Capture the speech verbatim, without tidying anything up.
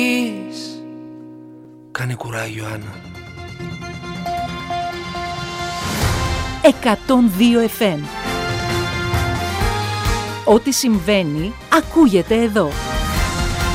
Κάνε κουράγιο, Άννα. εκατόν δύο εφ εμ. Ό,τι συμβαίνει ακούγεται εδώ.